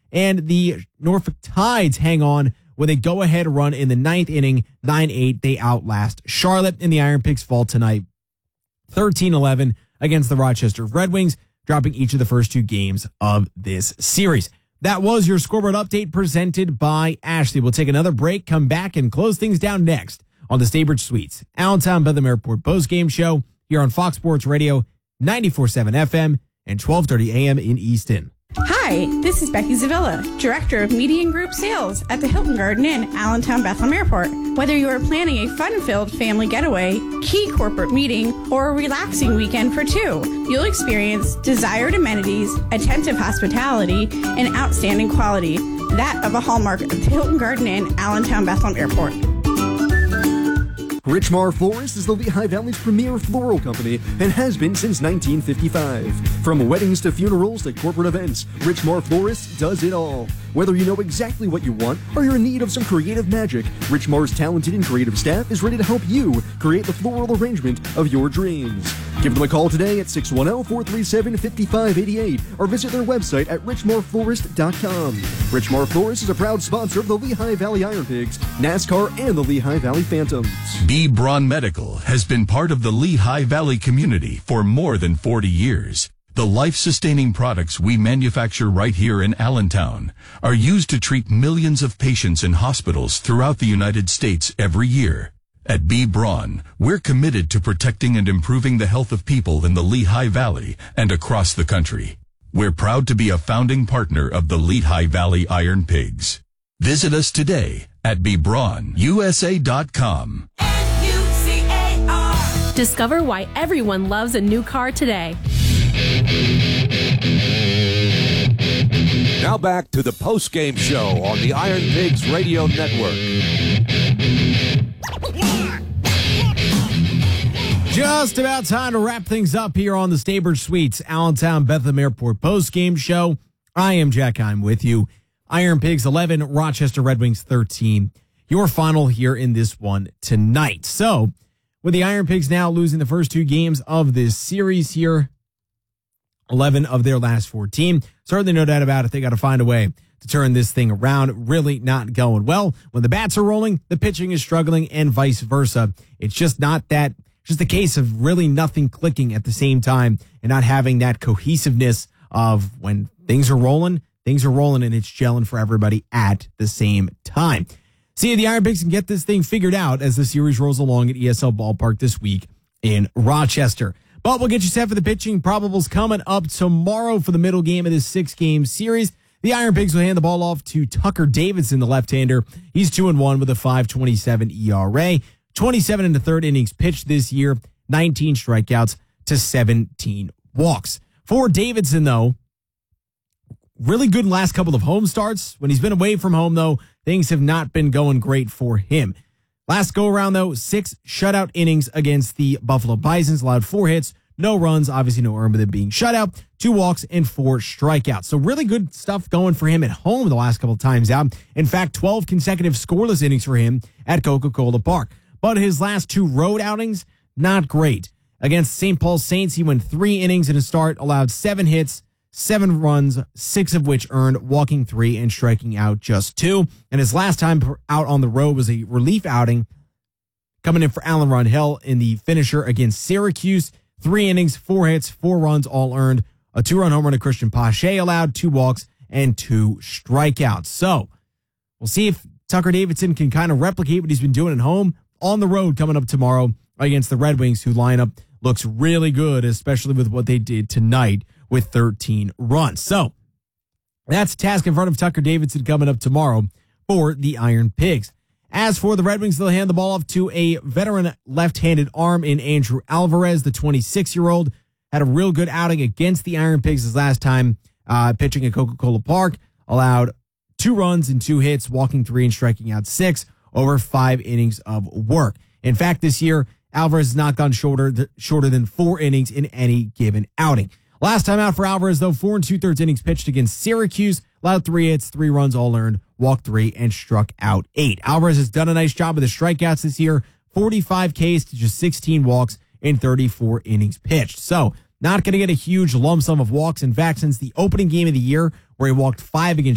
And the Norfolk Tides hang on with a go-ahead run in the ninth inning, 9-8. They outlast Charlotte, and the Iron Pigs fall tonight 13-11 against the Rochester Red Wings, dropping each of the first two games of this series. That was your scoreboard update presented by Ashley. We'll take another break, come back, and close things down next on the Staybridge Suites Allentown Bethlehem Airport postgame show here on Fox Sports Radio 94.7 FM and 12:30 a.m. in Easton. Hi, this is Becky Zavilla, Director of Media and Group Sales at the Hilton Garden Inn, Allentown Bethlehem Airport. Whether you are planning a fun-filled family getaway, key corporate meeting, or a relaxing weekend for two, you'll experience desired amenities, attentive hospitality, and outstanding quality, that of a hallmark of the Hilton Garden Inn, Allentown Bethlehem Airport. Richmar Florist is the Lehigh Valley's premier floral company and has been since 1955. From weddings to funerals to corporate events, Richmar Florist does it all. Whether you know exactly what you want or you're in need of some creative magic, Richmar's talented and creative staff is ready to help you create the floral arrangement of your dreams. Give them a call today at 610-437-5588 or visit their website at richmarflorist.com. Richmar Florist is a proud sponsor of the Lehigh Valley Iron Pigs, NASCAR, and the Lehigh Valley Phantoms. B. Braun Medical has been part of the Lehigh Valley community for more than 40 years. The life-sustaining products we manufacture right here in Allentown are used to treat millions of patients in hospitals throughout the United States every year. At B. Braun, we're committed to protecting and improving the health of people in the Lehigh Valley and across the country. We're proud to be a founding partner of the Lehigh Valley Iron Pigs. Visit us today at bbraunusa.com. Discover why everyone loves a new car today. Now back to the post-game show on the Iron Pigs Radio Network. Just about time to wrap things up here on the Staybridge Suites Allentown Bethlehem Airport post-game show. I am Jack Heim with you. Iron Pigs 11, Rochester Red Wings 13. Your final here in this one tonight. So, with the Iron Pigs now losing the first two games of this series here, 11 of their last 14. Certainly no doubt about it. They got to find a way to turn this thing around. Really not going well. When the bats are rolling, the pitching is struggling and vice versa. It's just not that, just a case of really nothing clicking at the same time and not having that cohesiveness of when things are rolling and it's gelling for everybody at the same time. See if the Iron Pigs can get this thing figured out as the series rolls along at ESL Ballpark this week in Rochester. But we'll get you set for the pitching probables coming up tomorrow for the middle game of this 6-game series. The Iron Pigs will hand the ball off to Tucker Davidson, the left-hander. He's 2-1 with a 5.27 ERA. 27 in the third innings pitched this year, 19 strikeouts to 17 walks. For Davidson, though, really good last couple of home starts. When he's been away from home, though, things have not been going great for him. Last go-around, though, 6 shutout innings against the Buffalo Bisons, allowed 4 hits, no runs, obviously no earned with it being shut out, 2 walks, and 4 strikeouts. So really good stuff going for him at home the last couple of times out. In fact, 12 consecutive scoreless innings for him at Coca-Cola Park. But his last 2 road outings, not great. Against St. Paul Saints, he went 3 innings in a start, allowed 7 hits, 7 runs, 6 of which earned, walking 3 and striking out just 2. And his last time out on the road was a relief outing, coming in for Alan Ronhill in the finisher against Syracuse. 3 innings, 4 hits, 4 runs, all earned. A 2-run home run to Christian Pache allowed, 2 walks, and 2 strikeouts. So we'll see if Tucker Davidson can kind of replicate what he's been doing at home on the road coming up tomorrow against the Red Wings, who lineup looks really good, especially with what they did tonight with 13 runs. So that's a task in front of Tucker Davidson coming up tomorrow for the Iron Pigs. As for the Red Wings, they'll hand the ball off to a veteran left-handed arm in Andrew Alvarez, the 26-year-old. Had a real good outing against the Iron Pigs his last time pitching at Coca-Cola Park. Allowed 2 runs and 2 hits, walking 3 and striking out 6 over 5 innings of work. In fact, this year, Alvarez has not gone shorter than 4 innings in any given outing. Last time out for Alvarez, though, 4 2/3 innings pitched against Syracuse, allowed 3 hits, 3 runs, all earned, walked 3, and struck out 8. Alvarez has done a nice job with the strikeouts this year, 45 Ks to just 16 walks in 34 innings pitched. So, not going to get a huge lump sum of walks. In fact, since the opening game of the year, where he walked 5 against